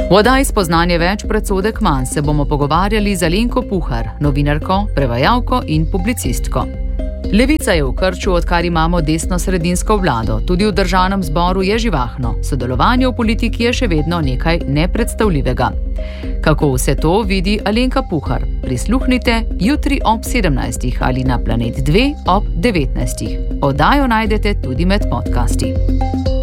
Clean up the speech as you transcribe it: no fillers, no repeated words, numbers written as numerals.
V oddaji Spoznanje več, predsodek manj se bomo pogovarjali z Alenko Puhar, novinarko, prevajalko in publicistko. Levica je v krču, odkar imamo desno-sredinsko vlado. Tudi v državnem zboru je živahno. Sodelovanje v politiki je še vedno nekaj nepredstavljivega. Kako vse to vidi Alenka Puhar? Prisluhnite jutri ob 17. ali na Planet 2 ob 19. Oddajo najdete tudi med podcasti.